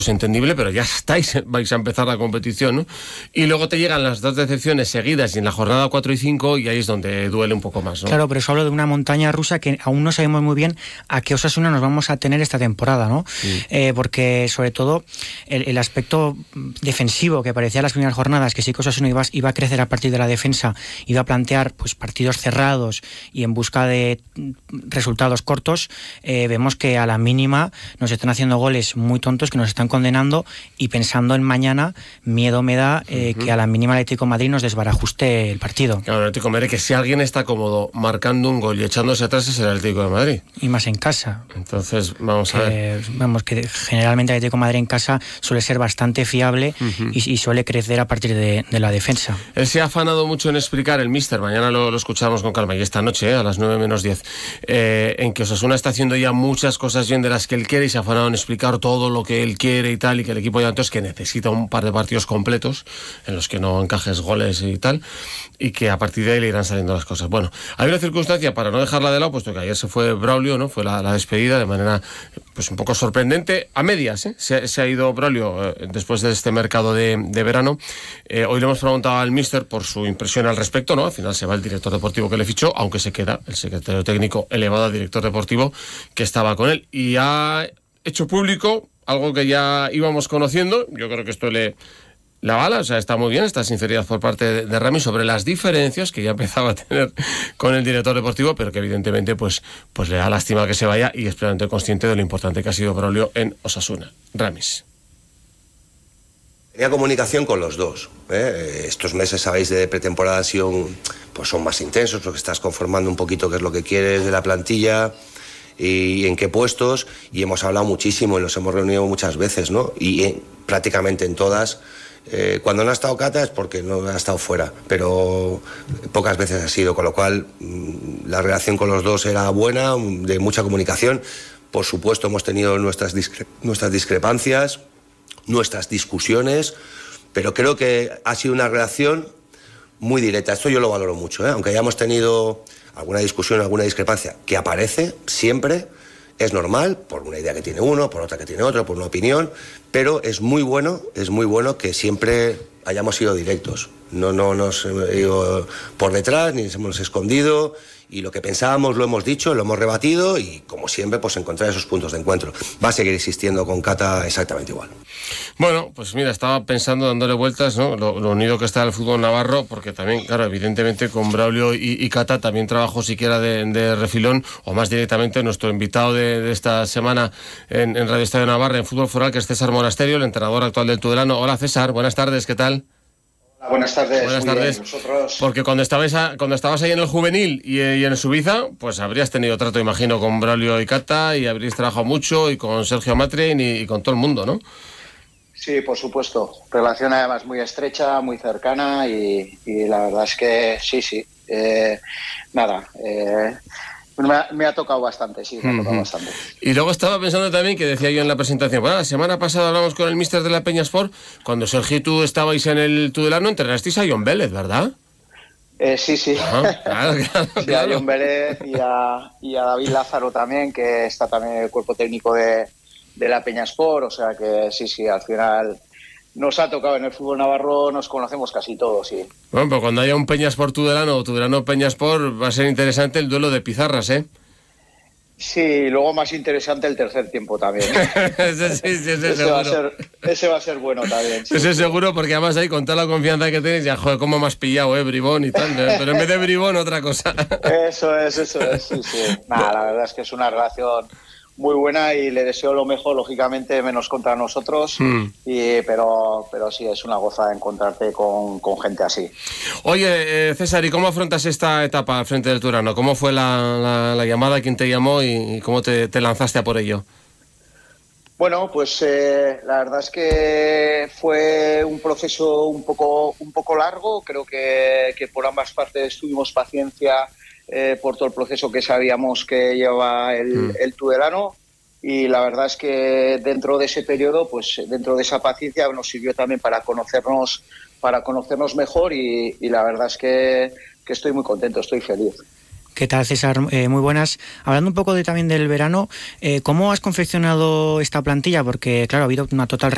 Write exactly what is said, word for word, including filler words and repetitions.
Es entendible, pero ya estáis, vais a empezar la competición, ¿no? Y luego te llegan las dos decepciones seguidas y en la jornada cuatro y cinco, y ahí es donde duele un poco más, ¿no? Claro, pero eso hablo de una montaña rusa que aún no sabemos muy bien a qué Osasuna nos vamos a tener esta temporada, ¿no? Sí. Eh, porque sobre todo el, el aspecto defensivo que parecía en las primeras jornadas, que sí que Osasuna iba, iba a crecer a partir de la defensa, iba a plantear pues partidos cerrados y en busca de resultados cortos, eh, vemos que a la mínima nos están haciendo goles muy tontos que nos están condenando, y pensando en mañana, miedo me da eh, uh-huh. que a la mínima el Atlético de Madrid nos desbarajuste el partido. Claro, el Atlético de Madrid, que si alguien está cómodo marcando un gol y echándose atrás, es el Atlético de Madrid. Y más en casa. Entonces, vamos a que, ver. Vamos, que generalmente el Atlético de Madrid en casa suele ser bastante fiable uh-huh. y, y suele crecer a partir de, de la defensa. Él se ha afanado mucho en explicar, el míster, mañana lo, lo escuchamos con calma, y esta noche, eh, a las nueve menos diez, eh, en que Osasuna está haciendo ya muchas cosas bien de las que él quiere, y se ha afanado en explicar todo lo que él quiere y tal, y que el equipo ya entonces que necesita un par de partidos completos en los que no encajes goles y tal, y que a partir de ahí le irán saliendo las cosas. Bueno, hay una circunstancia para no dejarla de lado, puesto que ayer se fue Braulio, ¿no? Fue la, la despedida de manera pues un poco sorprendente, a medias, ¿eh? se, se ha ido Braulio eh, después de este mercado de, de verano. Eh, hoy le hemos preguntado al míster por su impresión al respecto, ¿no? Al final se va el director deportivo que le fichó, aunque se queda el secretario técnico elevado al director deportivo que estaba con él, y ha hecho público algo que ya íbamos conociendo. Yo creo que esto le la bala, o sea, está muy bien esta sinceridad por parte de, de Rami sobre las diferencias que ya empezaba a tener con el director deportivo, pero que evidentemente pues, pues le da lástima que se vaya, y es plenamente consciente de lo importante que ha sido Braulio en Osasuna. Ramis. Tenía comunicación con los dos, ¿eh? Estos meses, sabéis, de pretemporada han sido, pues son más intensos, porque estás conformando un poquito qué es lo que quieres de la plantilla y en qué puestos, y hemos hablado muchísimo y nos hemos reunido muchas veces, ¿no? Y en, prácticamente en todas, eh, cuando no ha estado Cata es porque no ha estado fuera, pero pocas veces ha sido, con lo cual la relación con los dos era buena, de mucha comunicación. Por supuesto hemos tenido nuestras, discre- nuestras discrepancias, nuestras discusiones, pero creo que ha sido una relación muy directa. Esto yo lo valoro mucho, ¿eh? Aunque hayamos tenido alguna discusión, alguna discrepancia, que aparece siempre, es normal, por una idea que tiene uno, por otra que tiene otro, por una opinión, pero es muy bueno, es muy bueno que siempre hayamos sido directos. No, no nos hemos ido por detrás, ni nos hemos escondido, y lo que pensábamos lo hemos dicho, lo hemos rebatido, y como siempre, pues encontrar esos puntos de encuentro. Va a seguir existiendo con Cata exactamente igual. Bueno, pues mira, estaba pensando, dándole vueltas, ¿no? Lo, lo unido que está el fútbol navarro, porque también, claro, evidentemente con Braulio y, y Cata también trabajó siquiera de, de refilón, o más directamente nuestro invitado de, de esta semana en, en Radio Estadio Navarra, en Fútbol Foral, que es César Monasterio, el entrenador actual del Tudelano. Hola César, buenas tardes, ¿qué tal? Hola, buenas tardes. Buenas Muy tardes. bien, nosotros... Porque cuando estabas, a, cuando estabas ahí en el juvenil y, y en Suiza, pues habrías tenido trato, imagino, con Braulio y Cata, y habríais trabajado mucho, y con Sergio Matrein y, y con todo el mundo, ¿no? Sí, por supuesto. Relación además muy estrecha, muy cercana, y, y la verdad es que sí, sí. Eh, nada, eh, me, ha, me ha tocado bastante, sí, me ha tocado uh-huh. bastante. Y luego estaba pensando también, que decía yo en la presentación, bueno, la semana pasada hablamos con el míster de la Peña Sport, cuando Sergio y tú estabais en el Tudelano, entrenasteis a John Vélez, ¿verdad? Eh, sí, sí. Ajá, claro, claro, sí, claro. A John Vélez y a, y a David Lázaro también, que está también en el cuerpo técnico de, de la Peña Sport, o sea que sí, sí, al final nos ha tocado en el fútbol navarro, nos conocemos casi todos, sí. Bueno, pero cuando haya un Peña Sport Tudelano o Tudelano Peña Sport, va a ser interesante el duelo de pizarras, ¿eh? Sí, luego más interesante el tercer tiempo también. ese, sí, sí, ese, ese, va a ser, ese va a ser bueno también. Sí, ese sí. seguro, porque además ahí con toda la confianza que tenéis, ya, joder, cómo me has pillado, eh, bribón y tal, pero en vez de bribón, otra cosa. Eso es, eso es, sí, sí. Nada, la verdad es que es una relación muy buena, y le deseo lo mejor, lógicamente, menos contra nosotros, mm. y, pero, pero sí, es una gozada encontrarte con, con gente así. Oye, eh, César, ¿y cómo afrontas esta etapa al frente del Tudelano? ¿Cómo fue la, la, la llamada, quién te llamó y, y cómo te, te lanzaste a por ello? Bueno, pues eh, la verdad es que fue un proceso un poco, un poco largo. Creo que, que por ambas partes tuvimos paciencia eh, por todo el proceso que sabíamos que lleva el, mm. el Tudelano, y la verdad es que dentro de ese periodo, pues dentro de esa paciencia nos sirvió también para conocernos, para conocernos mejor, y, y la verdad es que, que estoy muy contento, estoy feliz. ¿Qué tal, César? Eh, muy buenas. Hablando un poco de, también del verano, eh, ¿cómo has confeccionado esta plantilla? Porque, claro, ha habido una total